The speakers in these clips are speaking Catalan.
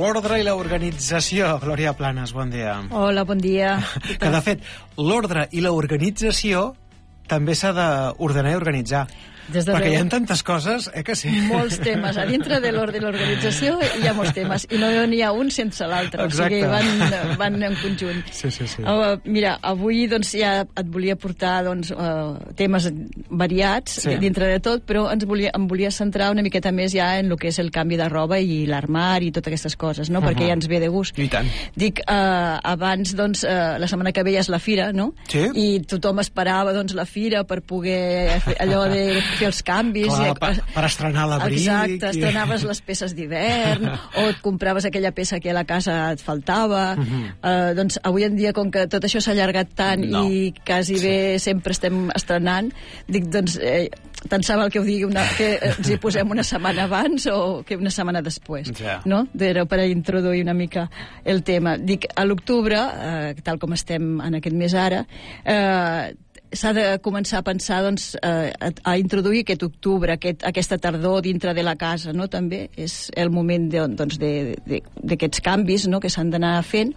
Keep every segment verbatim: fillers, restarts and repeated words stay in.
l'ordre i l'organització. Glòria Planes, bon dia. Hola, bon dia. Que, de fet, l'ordre i l'organització també s'ha d'ordenar i organitzar. Des de perquè Déu. hi ha tantes coses, eh, que sí. Molts temes. A dintre de l'ordre i l'organització hi ha molts temes. I no n'hi ha un sense l'altre. O sigui, van, van en conjunt. Sí, sí, sí. Uh, mira, avui doncs, ja et volia portar doncs, uh, temes variats sí. dintre de tot, però ens volia, em volia centrar una miqueta més ja en el que és el canvi de roba i l'armari i totes aquestes coses, no? Uh -huh. Perquè ja ens ve de gust. I tant. Dic, uh, abans, doncs, uh, la setmana que ve ja és la fira, no? Sí. I tothom esperava, doncs, la fira per poder fer allò de fer els canvis. Clar, i, per, per estrenar l'abric. Exacte, estrenaves les peces d'hivern o et compraves aquella peça que a la casa et faltava. Uh -huh. uh, doncs avui en dia, com que tot això s'ha allargat tant no. i quasi sí. bé sempre estem estrenant, dic, doncs, eh, tant se val que ho digui una, que ens hi posem una setmana abans o que una setmana després, ja. no? Era per introduir una mica el tema. Dic, a l'octubre, eh, tal com estem en aquest mes ara, eh, s'ha de començar a pensar doncs, eh, a, a introduir aquest octubre, aquest, aquesta tardor dintre de la casa, no? També és el moment de, doncs, de, de, d'aquests canvis, no? Que s'han d'anar fent.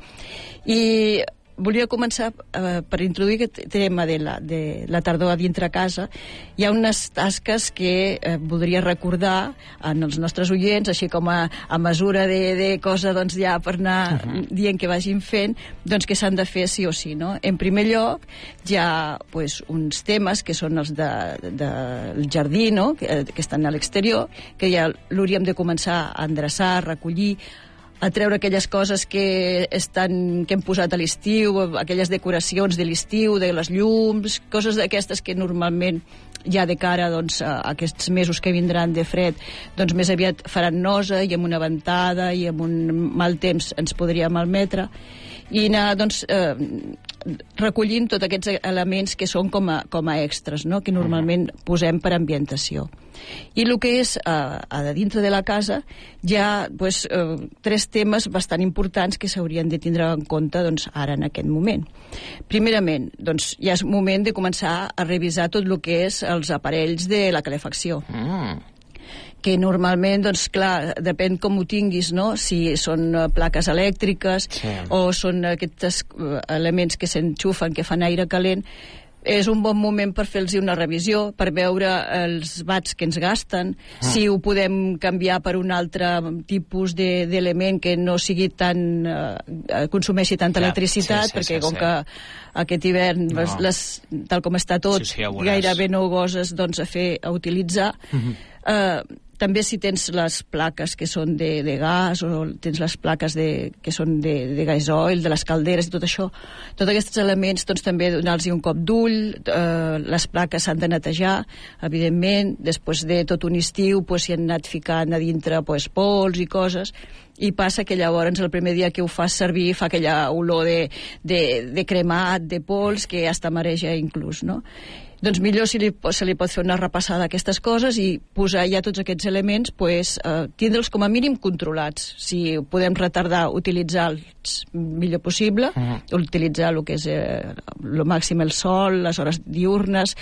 I volia començar eh, per introduir aquest tema de la, de la tardor a dintre casa. Hi ha unes tasques que eh, voldria recordar en els nostres oients, així com a, a mesura de, de cosa doncs, ja per anar uh -huh. dient que vagin fent, doncs que s'han de fer sí o sí, no? En primer lloc, hi ha pues, uns temes que són els del de, de jardí, no? que, que estan a l'exterior, que ja l'hauríem de començar a endreçar, a recollir, a treure aquelles coses que, estan, que hem posat a l'estiu, aquelles decoracions de l'estiu, de les llums, coses d'aquestes que normalment ja de cara doncs, a aquests mesos que vindran de fred, doncs més aviat faran nosa i amb una ventada i amb un mal temps ens podria malmetre. I anar doncs, eh, recollint tots aquests elements que són com a, com a extras, no? Que normalment posem per ambientació. I el que és eh, a dintre de la casa hi ha pues, eh, tres temes bastant importants que s'haurien de tindre en compte doncs, ara en aquest moment. Primerament, doncs, ja és moment de començar a revisar tot el que és els aparells de la calefacció. Mm. Que normalment, doncs clar, depèn com ho tinguis, no? Si són uh, plaques elèctriques sí. o són aquests uh, elements que s'enxufen, que fan aire calent, és un bon moment per fer-los una revisió, per veure els watts que ens gasten, ah. si ho podem canviar per un altre tipus de, d'element que no sigui tan... Eh, consumeixi tanta ja, electricitat, sí, sí, perquè sí, com sí. que aquest hivern, no. les, les, tal com està tot, sí, sí, ja gairebé no ho goses doncs, a fer, a utilitzar. Uh-huh. eh, també si tens les plaques que són de, de gas o tens les plaques de, que són de, de gasoil, de les calderes i tot això, tots aquests elements doncs, també donar-los un cop d'ull, eh, les plaques s'han de netejar, evidentment, després de tot un estiu pues, s'hi han anat ficant a dintre pues, pols i coses, i passa que llavors el primer dia que ho fas servir fa aquella olor de, de, de cremat, de pols, que hasta mareja inclús, no? Doncs millor si li, se li pot fer una repassada a aquestes coses i posar ja tots aquests elements, pues, eh, tindre'ls com a mínim controlats. Si podem retardar, utilitzar-los millor possible, uh-huh. utilitzar el que és eh, el màxim el sol, les hores diurnes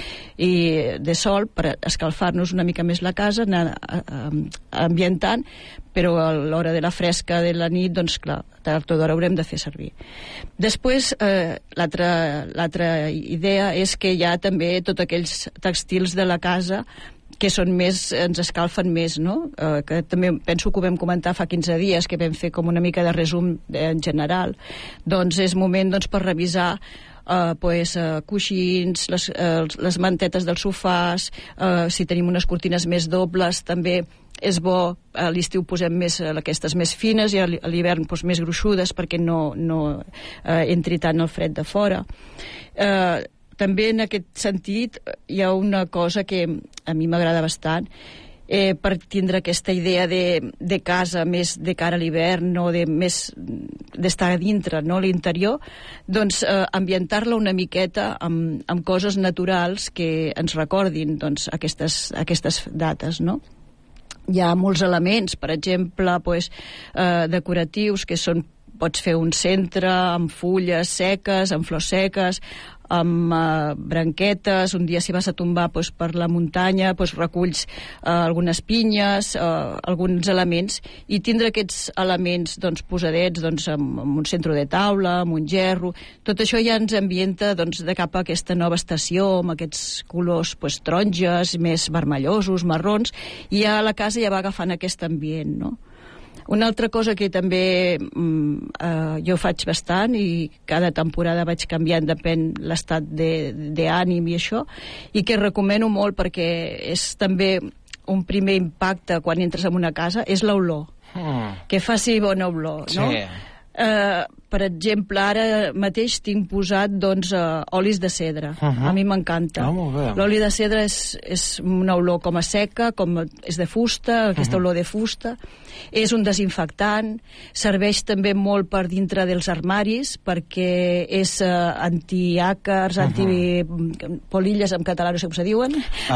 i de sol per escalfar-nos una mica més la casa, anar a, a, a ambientant, però a l'hora de la fresca de la nit, doncs clar, tard o d'hora haurem de fer servir. Després, eh, l'altra, l'altra idea és que hi ha també tots aquells textils de la casa que són més, ens escalfen més, no? Eh, que també penso que ho vam comentar fa quinze dies, que vam fer com una mica de resum en general. Doncs és moment doncs, per revisar Uh, pues, uh, coixins, les, uh, les mantetes dels sofàs, uh, si tenim unes cortines més dobles, també és bo, a l'estiu posem més, uh, aquestes més fines i a l'hivern pues, més gruixudes perquè no, no uh, entri tant el fred de fora. Uh, també en aquest sentit hi ha una cosa que a mi m'agrada bastant, Eh, per tindre aquesta idea de, de casa més de cara a l'hivern, no de més d'estar a dintre, no a l'interior, doncs eh, ambientar-la una miqueta amb, amb coses naturals que ens recordin doncs, aquestes, aquestes dates, no? Hi ha molts elements, per exemple, pues, eh, decoratius, que són, pots fer un centre amb fulles seques, amb flors seques, amb uh, branquetes, un dia si vas a tombar pues, per la muntanya, pues, reculls uh, algunes pinyes, uh, alguns elements, i tindre aquests elements doncs, posadets doncs, amb, amb un centre de taula, amb un gerro, tot això ja ens ambienta doncs, de cap a aquesta nova estació, amb aquests colors pues, taronges, més vermellosos, marrons, i ja la casa ja va agafant aquest ambient, no? Una altra cosa que també mm, eh, jo faig bastant i cada temporada vaig canviant, depèn l'estat d'ànim i això, i que recomano molt perquè és també un primer impacte quan entres en una casa, és l'olor. Mm. Que faci bona olor, no? Sí. Eh, per exemple, ara mateix tinc posat doncs, uh, olis de cedre. Uh -huh. A mi m'encanta. Oh, l'oli de cedre és, és una olor com a seca, com és de fusta, aquesta uh -huh. olor de fusta. És un desinfectant, serveix també molt per dintre dels armaris, perquè és uh, antiàcars, uh -huh. antipolilles, en català no sé com se diuen.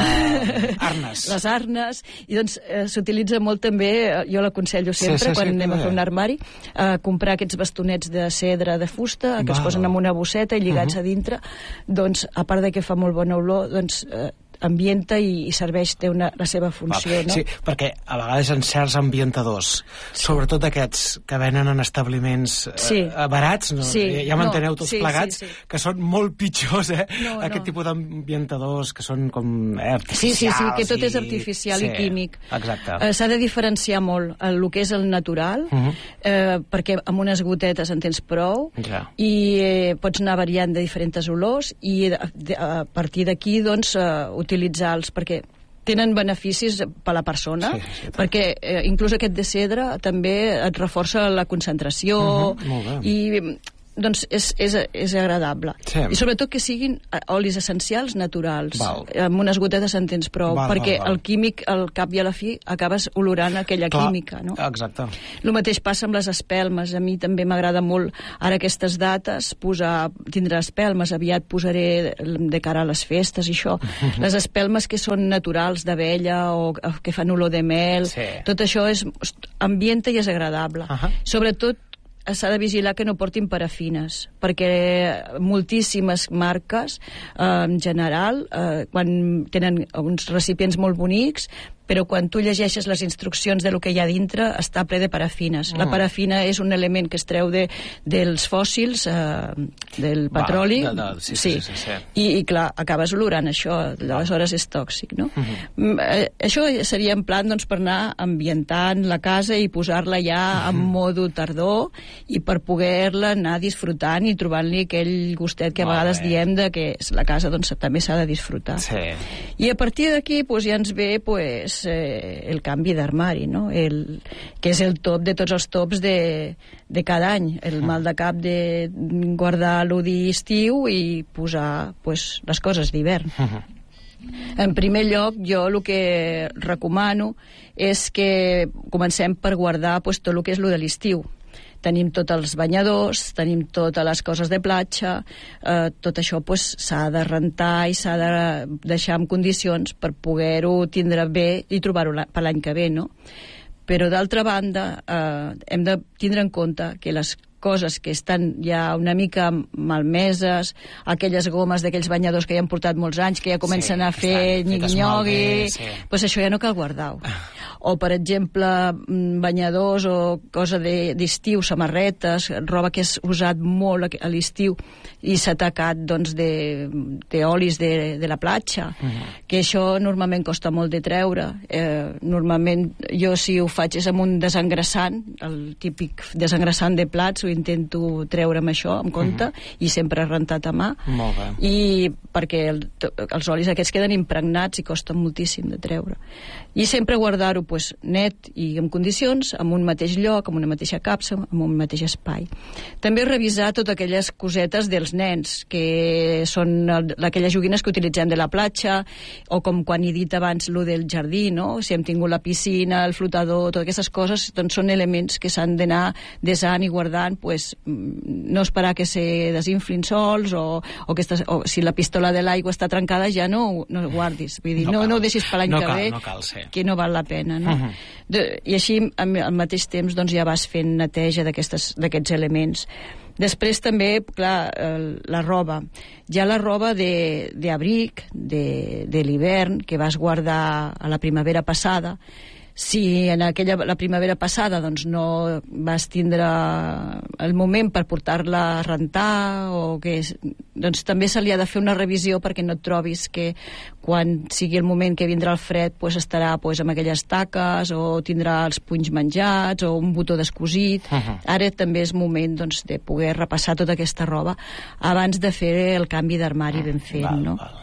Uh, arnes. Les arnes. I doncs uh, s'utilitza molt també, jo l'aconsello sempre, sí, sí, quan sí, anem a fer un armari, uh, comprar aquests bastonets de cedre de fusta, que Val. Es posen en una bosseta i lligats uh -huh. a dintre, doncs, a part de que fa molt bona olor, doncs, eh, ambienta i, i serveix, té una, la seva funció, Val. no? Sí, perquè a vegades en certs ambientadors, sí. sobretot aquests que venen en establiments sí. eh, barats, no? sí. ja m'enteneu no. tots sí, plegats, sí, sí. que són molt pitjors, eh? No, Aquest no. tipus d'ambientadors que són com eh, artificials. Sí, sí, sí, que tot i... és artificial sí. i químic. Exacte. Eh, S'ha de diferenciar molt el que és el natural, uh -huh. eh, perquè amb unes gotetes en tens prou, ja. i eh, pots anar variant de diferents olors, i a, a partir d'aquí, doncs, eh, utilitzar-los, perquè tenen beneficis per a la persona, sí, sí, perquè eh, inclús aquest de cedre també et reforça la concentració, uh-huh, molt bé. i doncs és, és, és agradable. Sí. I sobretot que siguin olis essencials naturals. Val. Amb unes gotetes en tens prou, val, perquè val, val. el químic, al cap i a la fi, acabes olorant aquella Clar, química, no? Exacte. El mateix passa amb les espelmes. A mi també m'agrada molt, ara aquestes dates, posar, tindre espelmes, aviat posaré de cara a les festes i això. Les espelmes que són naturals d'abella o que fan olor de mel, sí. tot això és ambienta i és agradable. Uh -huh. Sobretot s'ha de vigilar que no portin parafines, perquè moltíssimes marques, eh, en general, eh, quan tenen uns recipients molt bonics, però quan tu llegeixes les instruccions de lo que hi ha dintre, està ple de parafines. Mm. La parafina és un element que es treu de, dels fòssils, eh, del petroli. Va, de, de, sí, sí, sí, sí, sí. I, I, clar, acabes olorant això, aleshores és tòxic, no? Mm-hmm. eh, això seria en plan, doncs, per anar ambientant la casa i posar-la ja en mm-hmm. modo tardor, i per poder-la anar disfrutant i trobant-li aquell gustet que a vegades diem de que la casa, doncs, també s'ha de disfrutar. Sí. I a partir d'aquí, doncs, ja ens ve, doncs, Eh, el canvi d'armari, no? El, que és el top de tots els tops de, de cada any, el mal de cap de guardar l'U D I estiu i posar pues, les coses d'hivern. Uh-huh. En primer lloc, jo el que recomano és que comencem per guardar pues, tot el que és el de l'estiu. Tenim tots els banyadors, tenim totes les coses de platja, eh, tot això pues, s'ha de rentar i s'ha de deixar en condicions per poder-ho tindre bé i trobar-ho per l'any que ve, no? Però d'altra banda, eh, hem de tindre en compte que les coses que estan ja una mica malmeses, aquelles gomes d'aquells banyadors que ja han portat molts anys, que ja comencen sí, a fer nyigui-nyogui, sí. pues això ja no cal guardar-ho. O, per exemple, banyadors o cosa d'estiu, samarretes, roba que has usat molt a l'estiu i s'ha tacat doncs, d'olis de, de, de la platja, uh -huh. que això normalment costa molt de treure. Eh, normalment jo si ho faig és amb un desengressant, el típic desengressant de plats, ho intento treure amb això, en compte, uh -huh. i sempre rentat a mà. Molt bé. I perquè el, els olis aquests queden impregnats i costen moltíssim de treure. I sempre guardar-ho pues, net i en condicions, en un mateix lloc, en una mateixa capsa, en un mateix espai. També revisar totes aquelles cosetes dels nens, que són aquelles joguines que utilitzem de la platja, o com quan he dit abans lo del jardí, no? Si hem tingut la piscina, el flotador, totes aquestes coses, doncs són elements que s'han d'anar desant i guardant, pues, no esperar que se desinflin sols, o, o, que estàs, o si la pistola de l'aigua està trencada ja no, no ho guardis, vull dir, no, no, no ho deixis per l'any no que cal, ve, no cal, sí. que no val la pena, no? Uh -huh. de, I així, al mateix temps, doncs, ja vas fent neteja d'aquests elements. Després també, clar, la roba. Hi ha la roba d'abric, de, de l'hivern, que vas guardar a la primavera passada. Si en aquella, la primavera passada doncs, no vas tindre el moment per portar-la a rentar, o que, doncs, també se li ha de fer una revisió perquè no et trobis que quan sigui el moment que vindrà el fred pues, estarà pues, amb aquelles taques, o tindrà els punys menjats, o un botó descosit. Uh -huh. Ara també és moment doncs, de poder repassar tota aquesta roba abans de fer el canvi d'armari ben fet. Val, no? Val.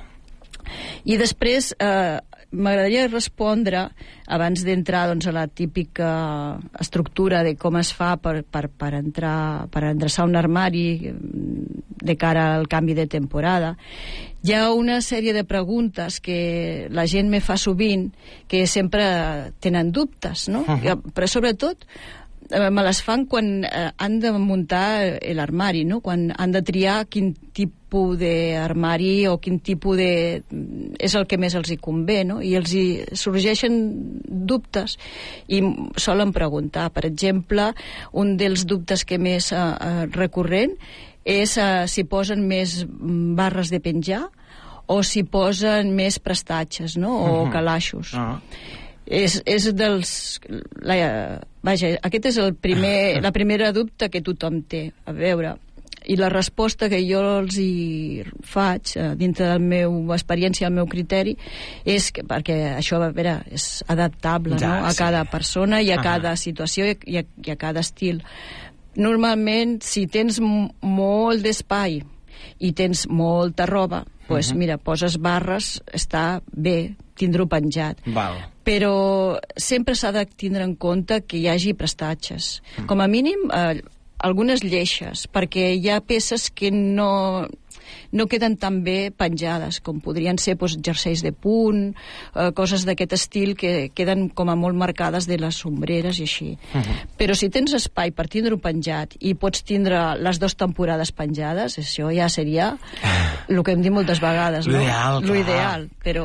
I després eh, m'agradaria respondre, abans d'entrar doncs, a la típica estructura de com es fa per, per, per, entrar, per endreçar un armari de cara al canvi de temporada. Hi ha una sèrie de preguntes que la gent me fa sovint, que sempre tenen dubtes, no? Uh-huh. Però sobretot me les fan quan eh, han de muntar l'armari, no? Quan han de triar quin tipus d'armari o quin tipus de... és el que més els hi convé, no? I els hi sorgeixen dubtes i solen preguntar. Per exemple, un dels dubtes que més eh, recurrent és eh, si posen més barres de penjar o si posen més prestatges, no? O uh-huh. calaixos. Uh-huh. És, és dels... La, vaja, aquest és el primer, la primera dubte que tothom té. A veure, i la resposta que jo els hi faig, eh, dintre de la meva experiència, el meu criteri, és que, perquè això, a veure, és adaptable, ja, no? A sí. cada persona i a uh-huh. cada situació i a, i a cada estil. Normalment, si tens molt d'espai i tens molta roba, pues, uh-huh. mira, poses barres, està bé, tindre-ho penjat. Val. Però sempre s'ha de tindre en compte que hi hagi prestatges. Mm. Com a mínim, eh, algunes lleixes, perquè hi ha peces que no, no queden tan bé penjades, com podrien ser doncs, jerseis de punt, eh, coses d'aquest estil que queden com a molt marcades de les sombreres i així. Uh-huh. Però si tens espai per tindre-ho penjat i pots tindre les dues temporades penjades, això ja seria el que hem dit moltes vegades, no? L'ideal, Lo ideal, però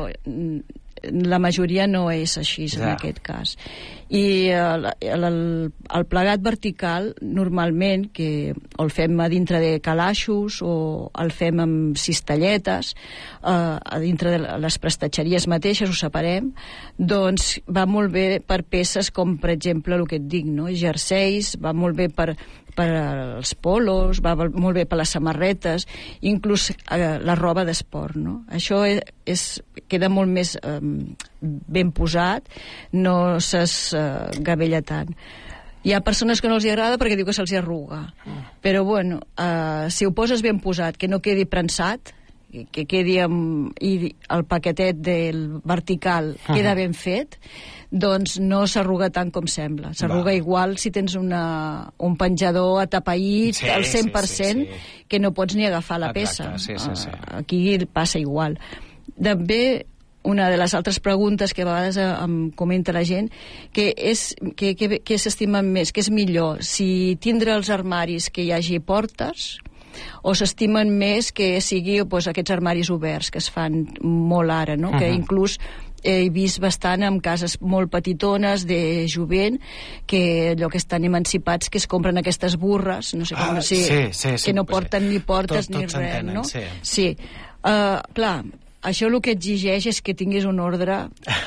la majoria no és així en ja. aquest cas. I el, el, el plegat vertical normalment, que o el fem a dintre de calaixos o el fem amb cistelletes, eh, a dintre de les prestatgeries mateixes ho separem, doncs va molt bé per peces com per exemple el que et dic, no? Jerseis, va molt bé per per als polos, va molt bé per les samarretes, inclús eh, la roba d'esport, no? Això és, és, queda molt més eh, ben posat, no s'esgavella tant. Hi ha persones que no els hi agrada perquè diu que se'ls arruga, però bueno, eh, si ho poses ben posat, que no quedi prensat, que quedi amb, i el paquetet del vertical queda ben fet, doncs no s'arruga tant com sembla. S'arruga igual si tens una, un penjador atapeït sí, al cent per cent, sí, sí, sí. que no pots ni agafar la Exacte, peça. Sí, sí, sí. Aquí passa igual. També una de les altres preguntes que a vegades em comenta la gent, que és que, que, que s'estimen més, que és millor si tindre els armaris que hi hagi portes o s'estimen més que sigui pues, aquests armaris oberts que es fan molt ara, no? Uh-huh. Que inclús he vist bastant en cases molt petitones de jovent que allò que estan emancipats que es compren aquestes burres, no sé com ah, sí, sí, sí, sí, que no porten ni portes tot, tot ni res, no? Sí. sí. Uh, clar, això el que exigeix és que tinguis un ordre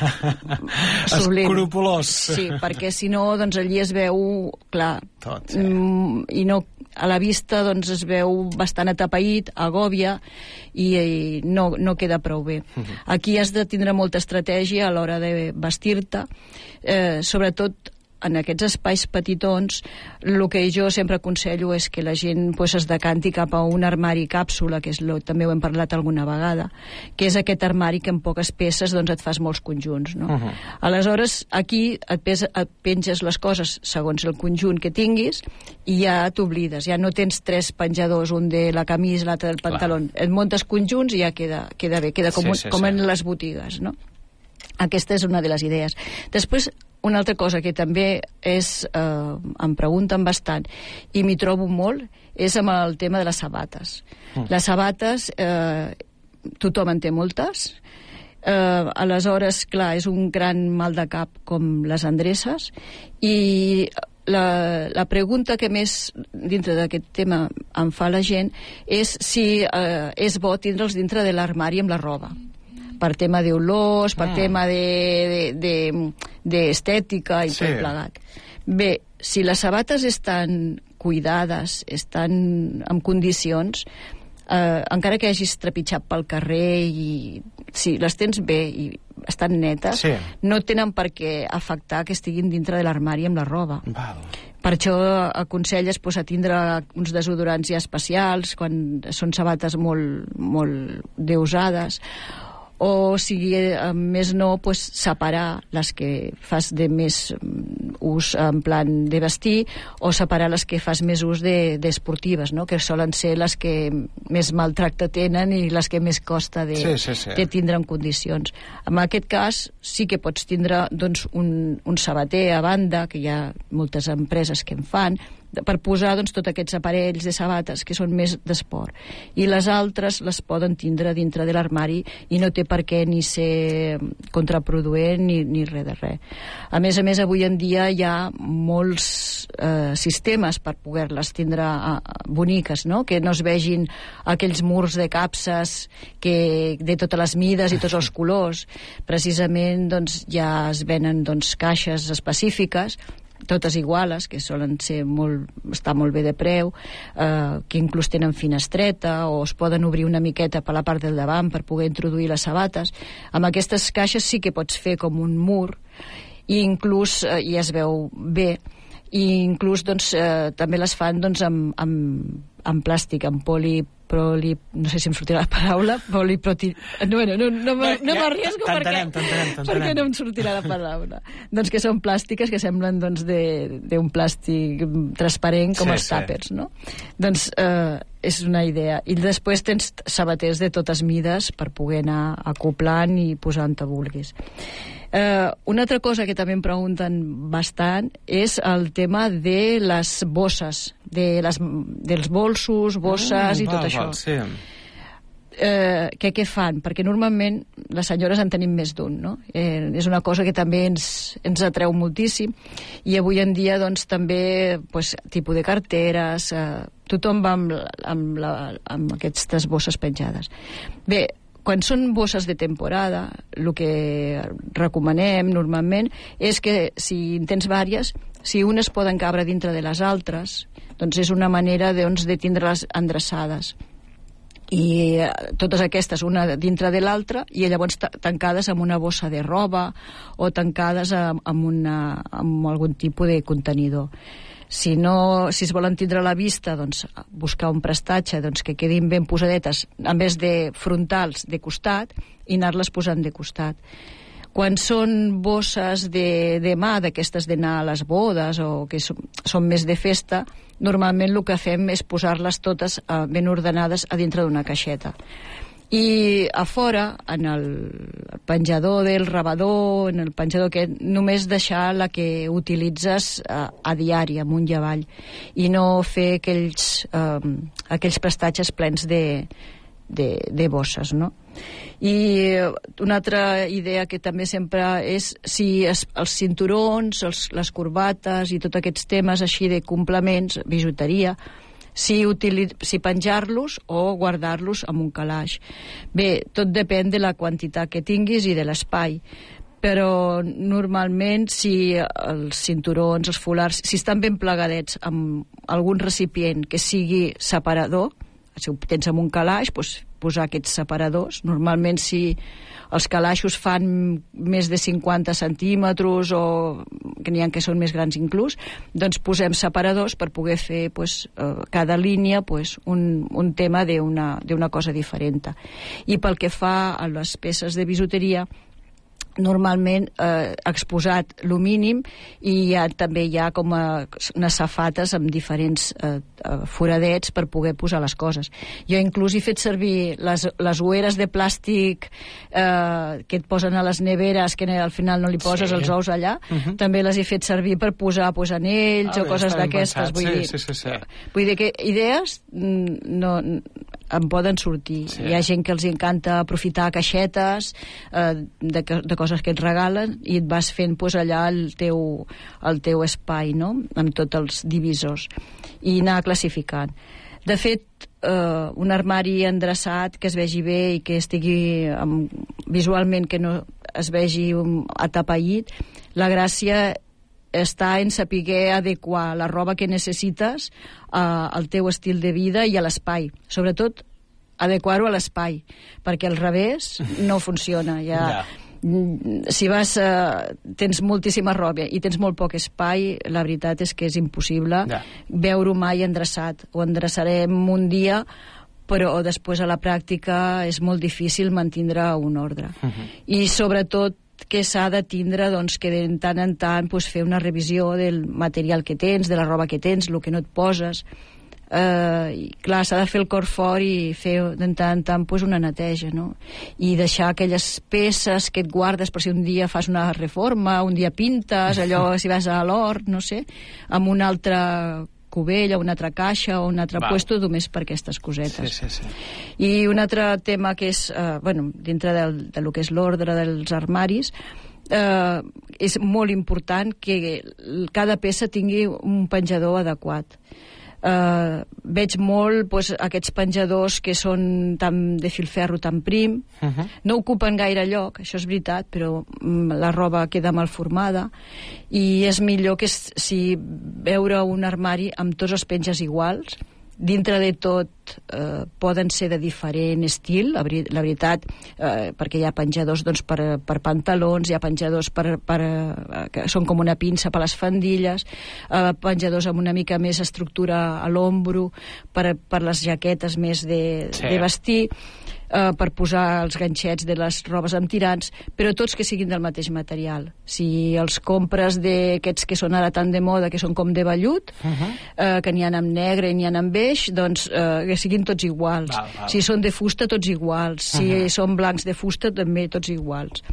sublim. Escrupolós. Sí, perquè si no, doncs allí es veu, clar, tot, sí. mm, i no, a la vista doncs es veu bastant atapeït, agòbia, i, i no, no queda prou bé. Uh-huh. Aquí has de tindre molta estratègia a l'hora de vestir-te, eh, sobretot en aquests espais petitons. El que jo sempre aconsello és que la gent pues, es decanti cap a un armari càpsula, que és lo, també ho hem parlat alguna vegada, que és aquest armari que amb poques peces doncs, et fas molts conjunts, no? Uh-huh. Aleshores, aquí et, pes, et penges les coses segons el conjunt que tinguis i ja t'oblides, ja no tens tres penjadors, un de la camisa, l'altre del pantaló. Et muntes conjunts i ja queda, queda bé, queda com, sí, sí, com sí. en les botigues, no? Aquesta és una de les idees. Després, una altra cosa que també és, eh, em pregunten bastant i m'hi trobo molt, és amb el tema de les sabates. Mm. Les sabates, eh, tothom en té moltes, eh, aleshores, clar, és un gran mal de cap com les endreces, i la, la pregunta que més dintre d'aquest tema em fa la gent és si eh, és bo tindre'ls dintre de l'armari amb la roba, per tema d'olors, per ah. tema d'estètica de, de, de, i sí. tot plegat. Bé, si les sabates estan cuidades, estan en condicions, eh, encara que hagis trepitjat pel carrer i si les tens bé i estan netes, sí. no tenen per què afectar que estiguin dintre de l'armari amb la roba. Val. Per això aconselles pues, a tindre uns desodorants ja especials quan són sabates molt, molt deusades, o si eh, més no, pues, separar les que fas de més ús en plan de vestir, o separar les que fas més ús d'esportives, de, no? Que solen ser les que més maltracte tenen i les que més costa de, sí, sí, sí. de tindre en condicions. En aquest cas sí que pots tindre doncs, un, un sabater a banda, que hi ha moltes empreses que en fan, per posar doncs, tots aquests aparells de sabates que són més d'esport, i les altres les poden tindre dintre de l'armari i no té per què ni ser contraproduent ni, ni res de res. A més a més, avui en dia hi ha molts eh, sistemes per poder-les tindre eh, boniques, no? Que no es vegin aquells murs de capses que, de totes les mides i tots els colors. Precisament doncs, ja es venen doncs, caixes específiques, totes iguales, que solen ser molt, estar molt bé de preu, eh, que inclús tenen finestreta o es poden obrir una miqueta per la part del davant per poder introduir les sabates. Amb aquestes caixes sí que pots fer com un mur i inclús, eh, i es veu bé, i inclús doncs, eh, també les fan doncs, amb, amb, amb plàstic, amb poli, proli, no sé si em sortirà la paraula, poliproti... No, bueno, no, no, no, no m'arriesgo perquè, perquè no em sortirà la paraula. Doncs que són plàstiques que semblen doncs, d'un plàstic transparent com sí, els tàpers, sí. no? Doncs eh, és una idea. I després tens sabaters de totes mides per poder anar acoplant i posant on vulguis. Uh, una altra cosa que també em pregunten bastant és el tema de les bosses, de les, dels bolsos, bosses mm, i tot val, això. Val, sí. Uh, que què fan? Perquè normalment les senyores en tenim més d'un, no? Eh, és una cosa que també ens, ens atreu moltíssim, i avui en dia doncs, també pues, tipus de carteres, uh, tothom va amb, amb, la, amb aquestes bosses penjades. Bé, quan són bosses de temporada, el que recomanem normalment és que si en tens vàries, si unes poden cabre dintre de les altres, doncs és una manera doncs, de tindre-les endreçades. I eh, totes aquestes, una dintre de l'altra, i llavors tancades amb una bossa de roba o tancades amb, amb, una, amb algun tipus de contenidor. Si, no, si es volen tindre a la vista, doncs, buscar un prestatge doncs, que quedin ben posadetes, en vez de frontals, de costat, i anar-les posant de costat. Quan són bosses de, de mà, d'aquestes d'anar a les bodes o que són, són més de festa, normalment el que fem és posar-les totes eh, ben ordenades a dintre d'una caixeta. I a fora, en el penjador del rebedor, en el penjador que només deixar la que utilitzes a, a diari, amunt i avall, i no fer aquells, eh, aquells prestatges plens de, de, de bosses, no? I una altra idea que també sempre és si es, els cinturons, els, les corbates i tots aquests temes així de complements, bijuteria, si, si penjar-los o guardar-los en un calaix. Bé, tot depèn de la quantitat que tinguis i de l'espai, però normalment si els cinturons, els folars, si estan ben plegadets amb algun recipient que sigui separador, si ho tens en un calaix, doncs posar aquests separadors. Normalment si els calaixos fan més de cinquanta centímetres o que n'hi ha que són més grans inclús, doncs posem separadors per poder fer pues, eh, cada línia pues, un, un tema d'una d'una cosa diferent. I pel que fa a les peces de bijuteria, normalment eh, exposat el mínim, i ja, també hi ha com a, unes safates amb diferents eh, foradets per poder posar les coses. Jo inclús he fet servir les, les ueres de plàstic eh, que et posen a les neveres, que al final no li poses sí. els ous allà, uh -huh. també les he fet servir per posar pues, anells ah, o bé, coses d'aquestes. Vull, sí, dir, sí, sí, sí. vull dir que idees no, en poden sortir. Sí. Hi ha gent que els encanta aprofitar caixetes eh, de, de coses que et regalen i et vas fent pues, allà el teu, el teu espai, no?, amb tots els divisors, i anar classificant. De fet, eh, un armari endreçat que es vegi bé i que estigui um, visualment, que no es vegi um, atapeït, la gràcia està en saber adequar la roba que necessites uh, al teu estil de vida i a l'espai. Sobretot, adequar-ho a l'espai, perquè al revés no funciona. Ja, ja. Si vas, uh, tens moltíssima roba i tens molt poc espai, la veritat és que és impossible ja. veure-ho mai endreçat. Ho endreçarem un dia, però després a la pràctica és molt difícil mantindre un ordre. Uh-huh. I sobretot que s'ha de tindre doncs, que de tant en tant pues, fer una revisió del material que tens, de la roba que tens, el que no et poses. Eh, i, clar, s'ha de fer el cor fort i fer de tant en tant pues, una neteja, no? I deixar aquelles peces que et guardes per si un dia fas una reforma, un dia pintes, allò si vas a l'hort, no sé, amb un altre cubell o una altra caixa o un altre Val. puesto només per aquestes cosetes. Sí, sí, sí. I un altre tema que és, eh, bueno, dintre del, de lo que és l'ordre dels armaris, eh, és molt important que cada peça tingui un penjador adequat. Uh, veig molt pues, aquests penjadors que són tan de filferro tan prim, uh-huh. no ocupen gaire lloc, això és veritat, però um, la roba queda mal formada i és millor que si veure un armari amb tots els penges iguals. Dintre de tot eh, poden ser de diferent estil, la, veri la veritat, eh, perquè hi ha penjadors doncs, per, per pantalons, hi ha penjadors per, per, eh, que són com una pinça per les faldilles, eh, penjadors amb una mica més estructura a l'ombro, per, per les jaquetes més de, sí. de vestir, eh, per posar els ganxets de les robes amb tirants, però tots que siguin del mateix material. Si els compres d'aquests que són ara tan de moda, que són com de vellut, uh-huh. eh, que n'hi ha amb negre i n'hi ha amb beix, doncs eh, que siguin tots iguals. Val, val. Si són de fusta, tots iguals. Si uh-huh. són blancs de fusta, també tots iguals.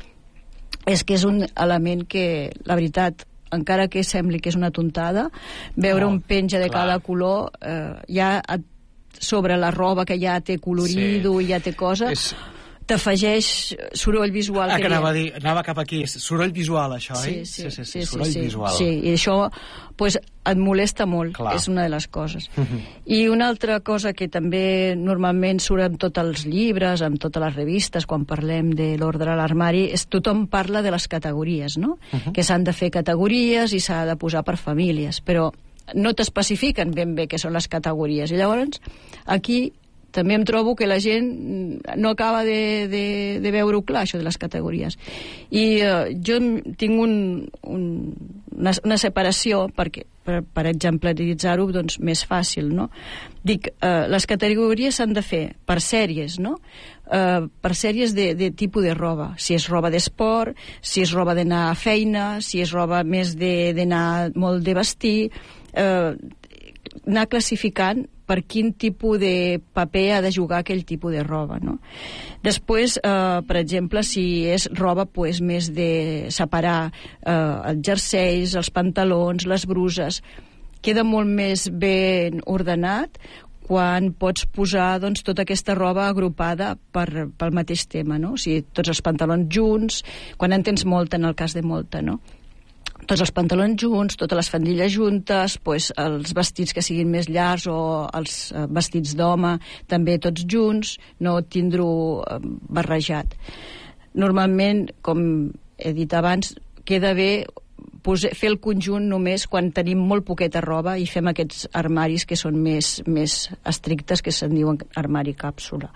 És que és un element que, la veritat, encara que sembli que és una tontada, veure oh, un penja de clar. cada color eh, ja et sobre la roba que ja té colorido i sí. ja té cosa, és... t'afegeix soroll visual. Ah, que, que anava, a dir, anava cap aquí, soroll visual, això, sí, eh? Sí, sí, sí, sí, sí, soroll sí, visual. Sí, i això pues, et molesta molt, Clar. és una de les coses. Uh-huh. I una altra cosa que també normalment surt en tots els llibres, en totes les revistes, quan parlem de l'ordre a l'armari, és tothom parla de les categories, no? Uh-huh. Que s'han de fer categories i s'ha de posar per famílies, però no t'especifiquen ben bé què són les categories. I llavors, aquí també em trobo que la gent no acaba de, de, de veure-ho clar, això de les categories. I eh, jo tinc un, un, una, una separació perquè, per, per exemplaritzar-ho doncs, més fàcil, no? Dic, eh, les categories s'han de fer per sèries, no? Eh, per sèries de, de tipus de roba. Si és roba d'esport, si és roba d'anar a feina, si és roba més d'anar molt de vestir, eh, anar classificant per quin tipus de paper ha de jugar aquell tipus de roba, no? Després, eh, per exemple, si és roba pues, més de separar eh, els jerseis, els pantalons, les bruses, queda molt més ben ordenat quan pots posar doncs, tota aquesta roba agrupada per, pel mateix tema, no? O sigui, tots els pantalons junts, quan en tens molta, en el cas de molta, no? Tots els pantalons junts, totes les faldilles juntes, pues, els vestits que siguin més llargs o els eh, vestits d'home també tots junts, no tindre-ho eh, barrejat. Normalment, com he dit abans, queda bé poser, fer el conjunt només quan tenim molt poqueta roba i fem aquests armaris que són més, més estrictes, que se'n diuen armari càpsula.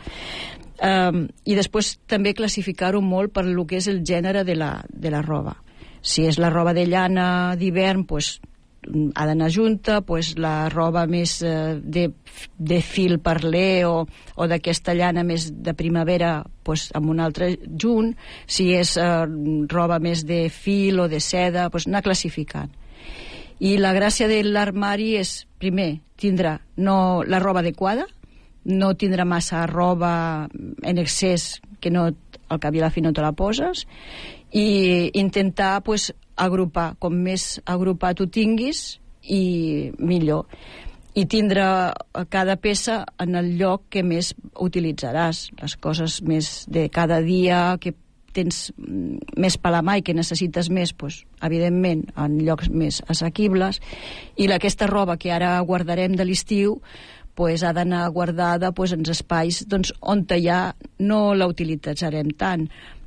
Um, I després també classificar-ho molt per lo que és el gènere de la, de la roba. Si és la roba de llana d'hivern, pues, ha d'anar junta, pues, la roba més eh, de, de fil perlé o, o d'aquesta llana més de primavera, pues, amb un altre junt. Si és eh, roba més de fil o de seda, pues, anar classificant. I la gràcia de l'armari és, primer, tindre no, la roba adequada, no tindre massa roba en excés que no, al cap i a la fi no te la poses, i intentar pues, agrupar, com més agrupat ho tinguis i millor. i tindre cada peça en el lloc que més utilitzaràs, les coses més de cada dia que tens més per la mà i que necessites més, doncs, evidentment, en llocs més assequibles, i aquesta roba que ara guardarem de l'estiu pues, ha d'anar guardada pues, en espais doncs, on ja no la utilitzarem tant,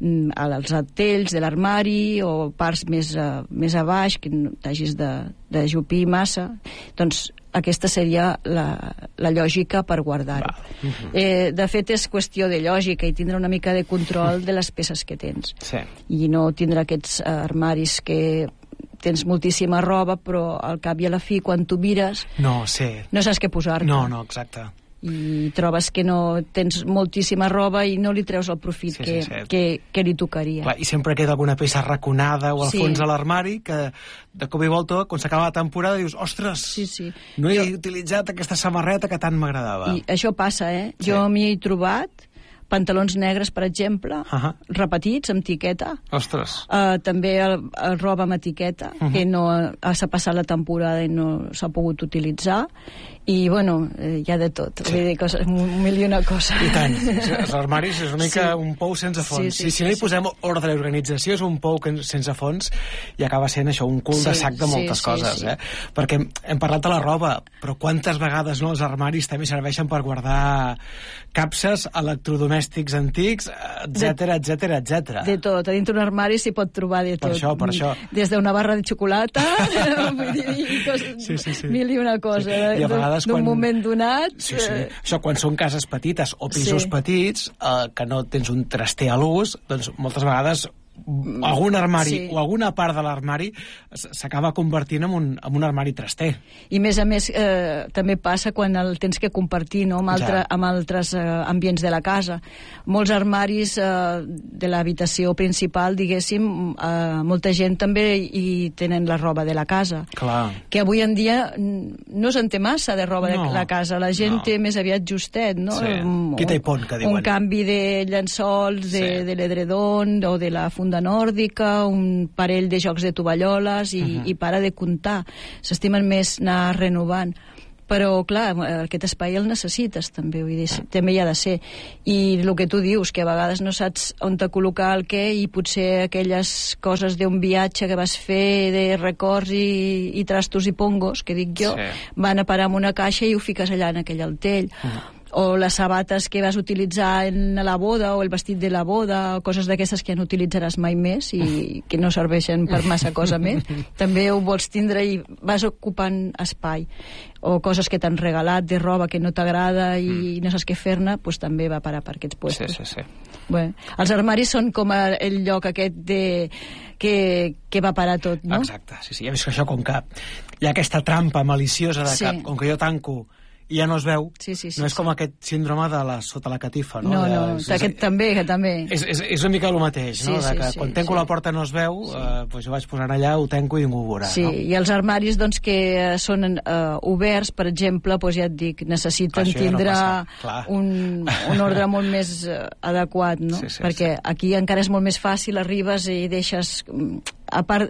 als artells de l'armari o parts més a, més a baix, que no t'hagis de, de jupir massa. Doncs aquesta seria la, la lògica per guardar-ho. Uh-huh. Eh, de fet, és qüestió de lògica i tindre una mica de control de les peces que tens. Sí. I no tindre aquests uh, armaris que tens moltíssima roba, però al cap i a la fi, quan tu mires, no, sí. no saps què posar-te. No, no, exacte. I trobes que no tens moltíssima roba i no li treus el profit sí, que, sí, sí. Que, que li tocaria. Clar, i sempre queda alguna peça raconada o al sí. fons de l'armari que de cop i volta, quan s'acaba la temporada, dius, ostres, sí, sí. no he jo... utilitzat aquesta samarreta que tant m'agradava. I això passa, eh? Sí. Jo m'hi he trobat pantalons negres, per exemple, uh-huh. repetits, amb etiqueta. Ostres. Uh, també el, el roba amb etiqueta, uh-huh. que no s'ha passat la temporada i no s'ha pogut utilitzar. I, bueno, eh, hi ha de tot. Sí. Vull dir, coses, un mil i una cosa. I tant. Els armaris és una mica sí. un pou sense fons. Sí, sí, si si no hi sí, posem sí. ordre i organització, és un pou que, sense fons i acaba sent això, un cul sí, de sac de moltes sí, coses. Sí, sí. Eh? Perquè hem parlat de la roba, però quantes vegades no, els armaris també serveixen per guardar capses, electrodomèstics antics, etcètera, etcètera, etcètera. De tot. A dintre un armari s'hi pot trobar de tot. Per això, per això. Des d'una barra de xocolata, vull dir, coses, sí, sí, sí. mil i una cosa. Sí. I a vegades d'un quan... moment donat... Sí, sí. Eh... Això, quan són cases petites o pisos sí. petits, eh, que no tens un traster a l'ús, doncs moltes vegades algun armari sí. o alguna part de l'armari s'acaba convertint en un, en un armari traster. I més a més eh, també passa quan el tens que compartir, no? amb, altre, ja. amb altres eh, ambients de la casa. Molts armaris eh, de l'habitació principal, diguéssim, eh, molta gent també hi tenen la roba de la casa. Clar. Que avui en dia no se'n té massa de roba no. de la casa. La gent no. té més aviat justet, no? Sí. Un, Quita i pon, que diuen. Un canvi de llençols, de, sí. de l'edredon o de la funda nòrdica, un parell de jocs de tovalloles i, uh-huh. i para de comptar. S'estimen més anar renovant. Però, clar, aquest espai el necessites, també, vull dir, també hi ha de ser. I el que tu dius, que a vegades no saps on te col·locar el què, i potser aquelles coses d'un viatge que vas fer de records i, i trastos i pongos, que dic jo, sí. van a parar en una caixa i ho fiques allà en aquell altell. Uh-huh. O les sabates que vas utilitzar en la boda, o el vestit de la boda, o coses d'aquestes que ja no utilitzaràs mai més i que no serveixen per massa cosa més, també ho vols tindre i vas ocupant espai. O coses que t'han regalat de roba que no t'agrada i mm. no saps què fer-ne, doncs també va parar per aquests puestos. Sí, sí, sí. Bueno, els armaris són com el lloc aquest de... que, que va parar tot, no? Exacte, sí, sí. Ja veus que això, com que hi ha aquesta trampa maliciosa de sí. cap, com que jo tanco i ja no es veu, sí, sí, sí, no és sí. com aquest síndrome de la sota la catifa, no? No, de, no, és, aquest és, també, que també. És, és, és una mica el mateix, sí, no? De que sí, quan sí, tanco sí. la porta no es veu, sí. eh, doncs jo vaig posant allà, ho tanco i ningú ho veurà, sí, no? I els armaris, doncs, que són eh, oberts, per exemple, doncs ja et dic, necessiten clar, tindre no un, un ordre molt més eh, adequat, no? Sí, sí, perquè sí. aquí encara és molt més fàcil, arribes i deixes... A part,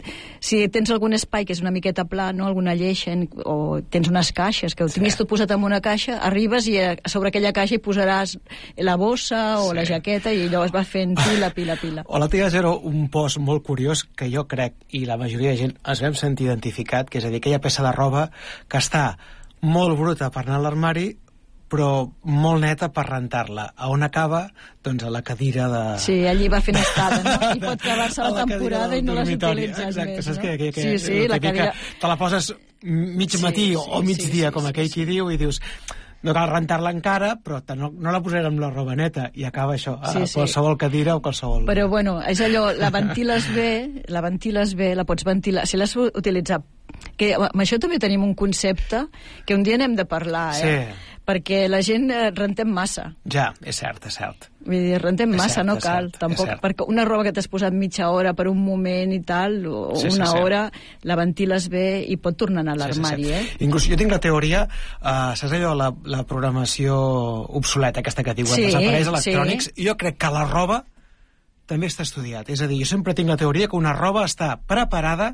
si tens algun espai que és una miqueta pla, no? Alguna lleixa, o tens unes caixes, que ho tinguis sí. tot posat en una caixa, arribes i a sobre aquella caixa hi posaràs la bossa o sí. la jaqueta i llavors vas fent pila, pila, pila. O la tia Zero, un post molt curiós que jo crec, i la majoria de gent ens vam sentir identificat, que és a dir, aquella peça de roba que està molt bruta per anar a l'armari, però molt neta per rentar-la. A on acaba? Doncs a la cadira de... Sí, allí va fent estada, no? I pot acabar-se la, la temporada i no les utilitzes exacte, més, saps no? Que, que, que, sí, sí, la cadira... Te la poses mig matí sí, sí, o mig sí, dia, sí, com aquell sí, qui sí. diu, i dius... No cal rentar-la encara, però no, no la posaré amb la roba neta, i acaba això, a sí, sí. qualsevol cadira o qualsevol... Però, bueno, és allò, la ventiles bé, la ventiles bé, la pots ventilar... Si l'has utilitzat... Que amb això també tenim un concepte que un dia n'hem de parlar, eh? Sí. Perquè la gent rentem massa. Ja, és cert, és cert. Vull dir, rentem és massa, cert, no cal. cert, tampoc, perquè una roba que t'has posat mitja hora per un moment i tal, o sí, una sí, sí. hora, la ventiles bé i pot tornar a l'armari, sí, sí, sí. eh? Inclús jo tinc la teoria, uh, saps allò, la, la programació obsoleta, aquesta que diuen, sí, els aparells electrònics, sí. Jo crec que la roba també està estudiat. És a dir, jo sempre tinc la teoria que una roba està preparada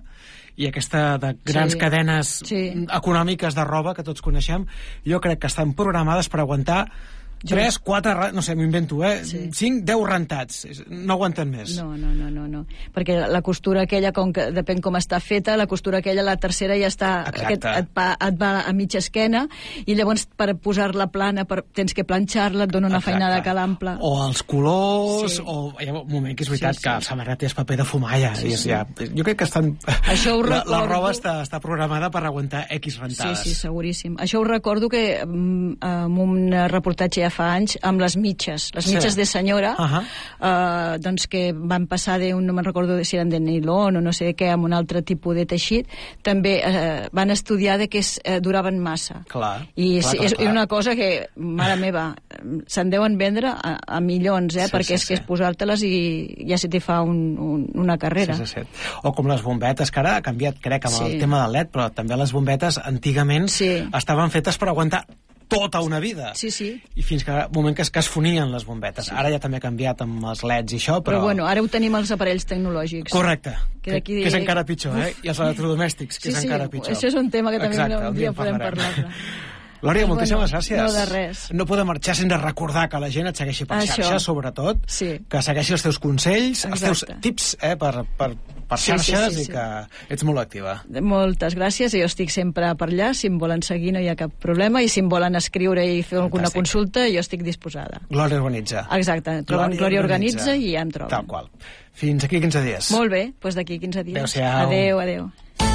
i aquesta de grans sí. cadenes sí. econòmiques de roba que tots coneixem, jo crec que estan programades per aguantar tres, quatre, no sé, m'ho invento, eh? Sí. cinc, deu rentats. No aguanten més. No, no, no, no, no. Perquè la costura aquella, com que depèn com està feta, la costura aquella, la tercera ja està... Aquest, et, va, et va a mitja esquena, i llavors per posar-la plana per, tens que planxar-la, et dona una Exacte. feinada que l'ample. O els colors, sí. o... Hi ha un moment que és veritat sí, sí. que el samarret és paper de fumar, ja. Sí, sí. ja. Jo crec que estan... Això ho la, recordo... la roba està, està programada per aguantar X rentades. Sí, sí, seguríssim. Això ho recordo que en un reportatge ja fa anys, amb les mitges, les mitges sí. de senyora, uh -huh. eh, doncs que van passar d'un, no me'n recordo si eren de nilon o no sé què, amb un altre tipus de teixit, també eh, van estudiar de que es, eh, duraven massa. Clar, I clar, és, clar, és una cosa que, mare meva, se'n deuen vendre a, a milions, eh, sí, perquè sí, és que sí. és posar-te-les i ja se t'hi fa un, un, una carrera. Sí, sí, sí. O com les bombetes, que ara ha canviat, crec, amb sí. el tema del L E D, però també les bombetes antigament sí. estaven fetes per aguantar tota una vida. Sí, sí. I fins que un moment que es, que es fonien les bombetes. Sí. Ara ja també ha canviat amb els L E Ds i això, però... Però bueno, ara ho tenim els aparells tecnològics. Correcte. Que, que, de... que és encara pitjor, eh? I els electrodomèstics, que sí, és sí. encara pitjor. Això és un tema que també Exacte, un dia podem parlar-ne. Glòria, moltíssimes bueno, gràcies. No de res. No podem marxar sense recordar que la gent et segueixi per Això. xarxa, sobretot, sí. que segueixi els teus consells, Exacte. els teus tips eh, per, per, per xarxes sí, sí, sí, sí. i que ets molt activa. Moltes gràcies, jo estic sempre per allà, si em volen seguir no hi ha cap problema, i si em volen escriure i fer alguna Fantàstic. consulta, jo estic disposada. Glòria Organitza. Exacte, troben Glòria Organitza i ja em troben. Tal qual. Fins aquí quinze dies. Molt bé, doncs d'aquí quinze dies. Adéu-siau. Adéu, adéu.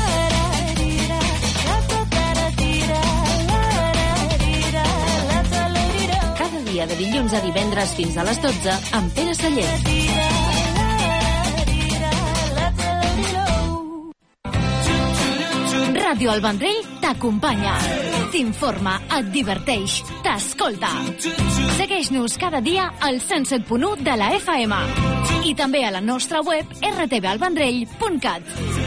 De dilluns a divendres fins a les dotze amb Pere Sallent. Ràdio El Vendrell t'acompanya, t'informa, et diverteix, t'escolta. Segueix-nos cada dia al cent set punt u de la F M i també a la nostra web r t v el vendrell punt cat.